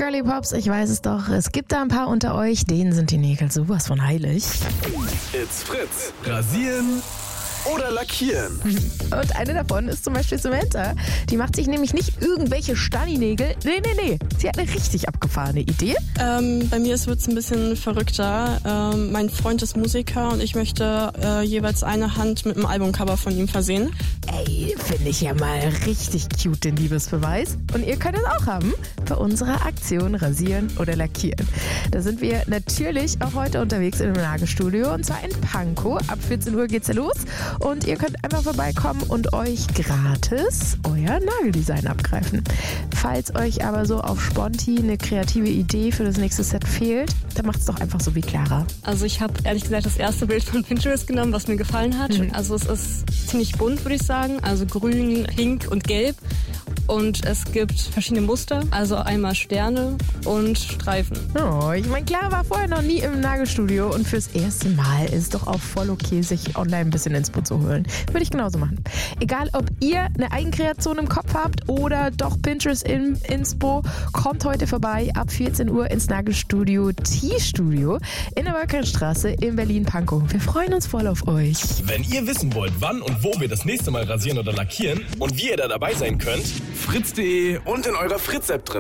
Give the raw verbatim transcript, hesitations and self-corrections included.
Girly Pops, ich weiß es doch. Es gibt da ein paar unter euch, denen sind die Nägel sowas von heilig. It's Fritz. Rasieren oder lackieren. Und eine davon ist zum Beispiel Samantha. Die macht sich nämlich nicht irgendwelche Stani-Nägel. Nee, nee, nee. Sie hat eine richtig abgefahrene Idee. Ähm, bei mir wird es ein bisschen verrückter. Ähm, mein Freund ist Musiker und ich möchte äh, jeweils eine Hand mit einem Albumcover von ihm versehen. Ey, finde ich ja mal richtig cute, den Liebesbeweis. Und ihr könnt es auch haben bei unserer Aktion Rasieren oder Lackieren. Da sind wir natürlich auch heute unterwegs in einem Nagelstudio und zwar in Pankow. Ab vierzehn Uhr geht's ja los. Und ihr könnt einfach vorbeikommen und euch gratis euer Nageldesign abgreifen. Falls euch aber so auf Sponti eine kreative Idee für das nächste Set fehlt, dann macht's doch einfach so wie Clara. Also ich habe ehrlich gesagt das erste Bild von Pinterest genommen, was mir gefallen hat. Mhm. Also es ist ziemlich bunt, würde ich sagen. Also grün, pink und gelb. Und es gibt verschiedene Muster, also einmal Sterne und Streifen. Oh, ich meine, Clara war vorher noch nie im Nagelstudio und fürs erste Mal ist es doch auch voll okay, sich online ein bisschen Inspo zu holen. Würde ich genauso machen. Egal, ob ihr eine Eigenkreation im Kopf habt oder doch Pinterest in Inspo, kommt heute vorbei ab vierzehn Uhr ins Nagelstudio T-Studio in der Wölkernstraße in Berlin-Pankow. Wir freuen uns voll auf euch. Wenn ihr wissen wollt, wann und wo wir das nächste Mal rasieren oder lackieren und wie ihr da dabei sein könnt, fritz punkt de und in eurer Fritz-App drin.